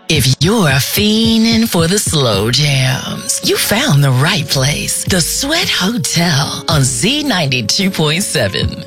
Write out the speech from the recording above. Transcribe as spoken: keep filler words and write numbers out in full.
If you're fiending for the slow jams, you found the right place. The Sweat Hotel on Z ninety-two point seven.